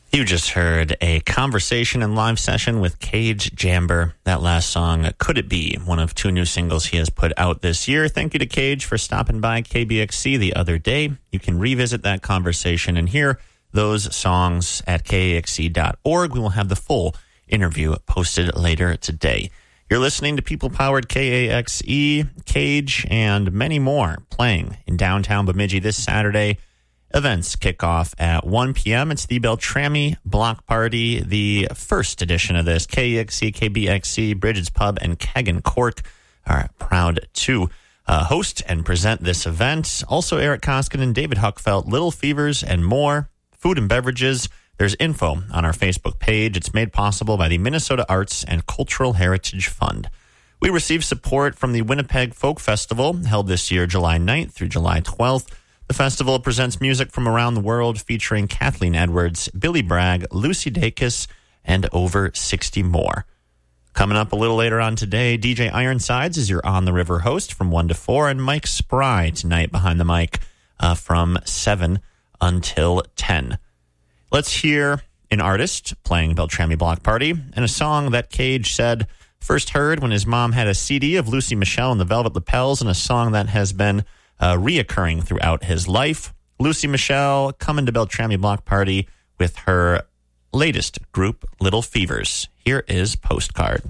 You just heard a conversation and live session with Cage Jamber. That last song, Could It Be, one of two new singles he has put out this year. Thank you to Cage for stopping by KBXC the other day. You can revisit that conversation and hear those songs at KAXC.org. We will have the full interview posted later today. You're listening to People-Powered KAXE, Cage, and many more playing in downtown Bemidji this Saturday. Events kick off at 1 p.m. It's the Beltrami Block Party, the first edition of this. KAXC, KBXC, Bridget's Pub, and Keg & Cork are proud to host and present this event. Also, Eric Koskin and David Huckfelt, Little Fevers, and more. Food and beverages. There's info on our Facebook page. It's made possible by the Minnesota Arts and Cultural Heritage Fund. We received support from the Winnipeg Folk Festival, held this year July 9th through July 12th. The festival presents music from around the world featuring Kathleen Edwards, Billy Bragg, Lucy Dacus, and over 60 more. Coming up a little later on today, DJ Ironsides is your On the River host from 1 to 4, and Mike Spry tonight behind the mic from 7 until 10. Let's hear an artist playing Beltrami Block Party and a song that Cage said first heard when his mom had a CD of Lucy Michelle and the Velvet Lapels, and a song that has been reoccurring throughout his life. Lucy Michelle coming to Beltrami Block Party with her latest group, Little Fevers. Here is Postcard.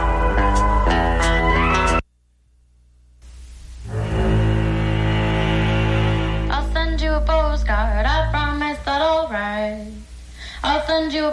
I'll send you a postcard, I promise that I'll write. I'll send you a